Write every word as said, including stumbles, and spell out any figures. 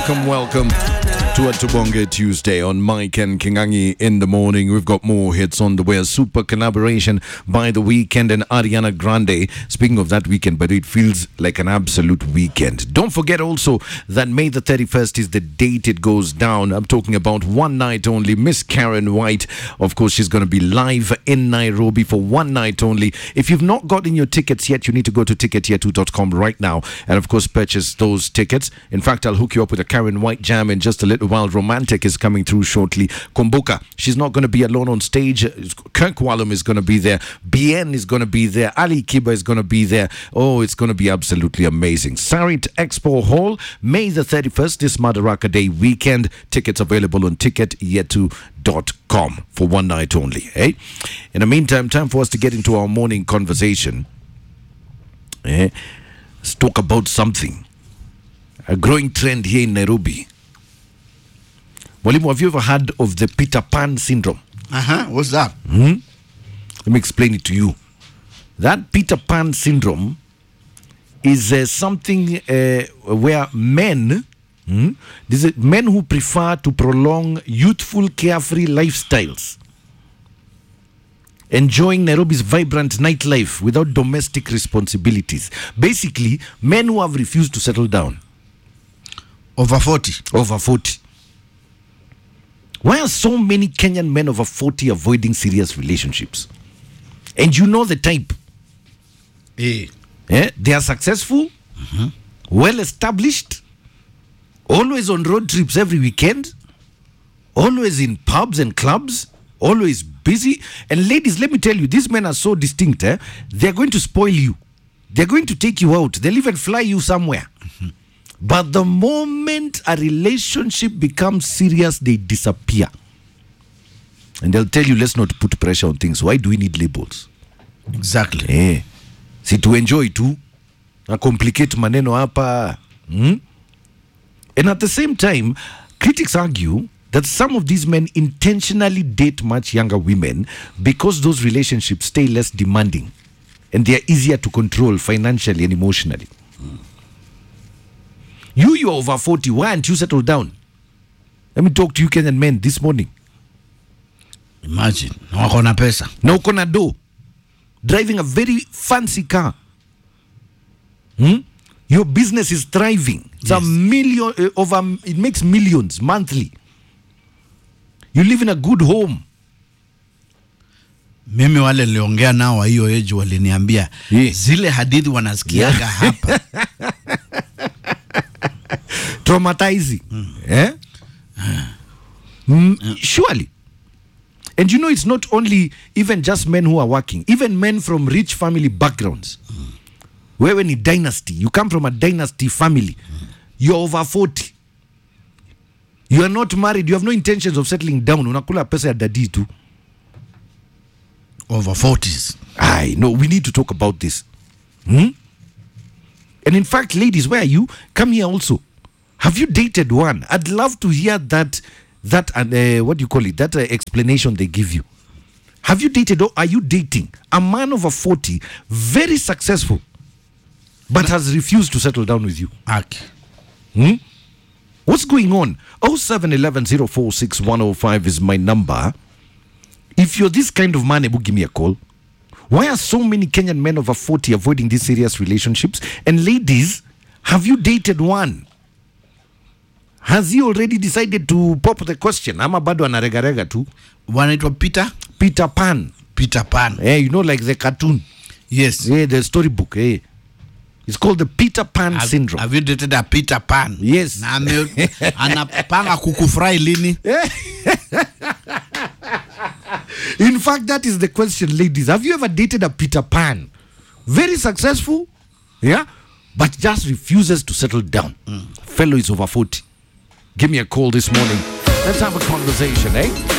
welcome, welcome to a Tubonge Tuesday on Mike and Kingangi in the morning. We've got more hits on the way. A super collaboration by The Weeknd and Ariana Grande. Speaking of that weekend, but it feels like an absolute weekend. Don't forget also that May the thirty-first is the date it goes down. I'm talking about one night only. Miss Karen White, of course, she's going to be live in Nairobi for one night only. If you've not gotten your tickets yet, you need to go to ticket year two dot com right now and, of course, purchase those tickets. In fact, I'll hook you up with a Karen White jam in just a little while. Romantic is coming through shortly. Kumbuka, she's not going to be alone on stage. Kirk Whalum is going to be there. Bien is going to be there. Ali Kiba is going to be there. Oh, it's going to be absolutely amazing. Sarit Expo Hall, May the thirty-first, this Madaraka Day weekend. Tickets available on ticket year two dot com for one night only. Eh? In the meantime, time for us to get into our morning conversation. Eh? Let's talk about something. A growing trend here in Nairobi. Walimu, have you ever heard of the Peter Pan syndrome? Uh-huh. What's that? Hmm? Let me explain it to you. That Peter Pan syndrome is uh, something uh, where men, hmm, this is men who prefer to prolong youthful, carefree lifestyles, enjoying Nairobi's vibrant nightlife without domestic responsibilities. Basically, men who have refused to settle down. Over forty. Over forty. Why are so many Kenyan men over forty avoiding serious relationships? And you know the type. Eh. Eh? They are successful, Mm-hmm. well established, always on road trips every weekend, always in pubs and clubs, always busy. And ladies, let me tell you, these men are so distinct. Eh? They're going to spoil you. They're going to take you out. They'll even fly you somewhere. Mm-hmm. But the moment a relationship becomes serious, they disappear. And they'll tell you, let's not put pressure on things. Why do we need labels? Exactly. Eh. Si to enjoy too. Na complicate maneno hapa. Hmm? And at the same time, critics argue that some of these men intentionally date much younger women because those relationships stay less demanding and they are easier to control financially and emotionally. Mm. You, you're over forty. Why aren't you settled down? Let me talk to you Kenyan men this morning. Imagine. Na wako na pesa. Na uko na do. Driving a very fancy car. Hmm? Your business is thriving. It's yes. a million, uh, over, it makes millions monthly. You live in a good home. Mimi wale niliongea nao wa hiyo age waliniambia yeah. Zile hadithi wanasikiaga yeah. hapa. Traumatizing. Mm. Eh? Mm, mm. Surely. And you know, it's not only even just men who are working, even men from rich family backgrounds. Mm. Wewe ni dynasty. You come from a dynasty family. Mm. You're over forty. You are not married. You have no intentions of settling down. Unakula pesa ya daddy too. Over forties. I know. We need to talk about this. Hmm? And in fact, ladies, where are you? Come here also. Have you dated one? I'd love to hear that, that uh, what do you call it? That uh, explanation they give you. Have you dated or are you dating a man over forty, very successful, but has refused to settle down with you? Okay. Hmm? What's going on? oh seven one one zero four six one oh five is my number. If you're this kind of man, Ebu, give me a call. Why are so many Kenyan men over forty avoiding these serious relationships? And ladies, have you dated one? Has he already decided to pop the question? Ama bado anaregarega tu. Wanaitwa Peter? Peter Pan. Peter Pan. Eh, you know, like the cartoon. Yes. Yeah, the storybook. Eh. It's called the Peter Pan have, syndrome. Have you dated a Peter Pan? Yes. Na ame, anapanga kukufrai lini? In fact, that is the question, ladies. Have you ever dated a Peter Pan? Very successful, yeah, but just refuses to settle down. Mm. Fellow is over forty. Give me a call this morning. Let's have a conversation, eh?